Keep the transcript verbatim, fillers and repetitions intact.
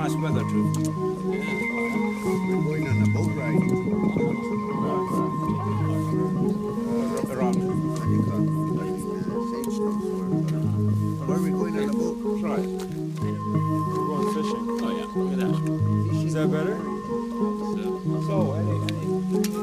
nice weather too. We're going on a boat ride. Uh, around. What do you call it? I mean, uh, Sage knows. Where are we going on a boat? Right. We're going fishing. Oh yeah, look at that. Is that better? So, any, any